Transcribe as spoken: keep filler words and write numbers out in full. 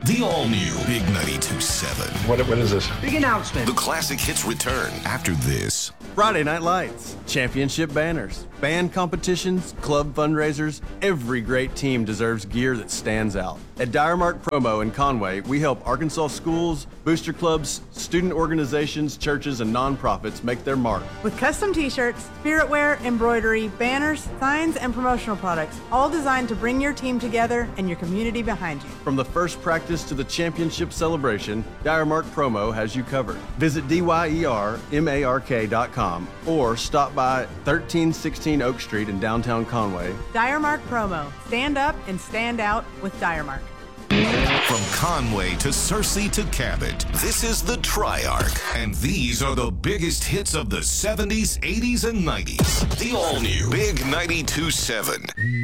The all-new Big ninety-two point seven. What, what is this? Big announcement. The classic hits return after this. Friday Night Lights, championship banners, band competitions, club fundraisers. Every great team deserves gear that stands out. At Dyer Mark Promo in Conway, we help Arkansas schools, booster clubs, student organizations, churches, and nonprofits make their mark. With custom t-shirts, spirit wear, embroidery, banners, signs, and promotional products, all designed to bring your team together and your community behind you. From the first practice to the championship celebration, Dyer Mark Promo has you covered. Visit D Y E R M A R K dot com or stop by thirteen sixteen Oak Street in downtown Conway. Dyer Mark Promo. Stand up and stand out with Dyer Mark. From Conway to Searcy to Cabot, this is the Triarch, and these are the biggest hits of the seventies, eighties, and nineties. The all-new Big ninety-two point seven.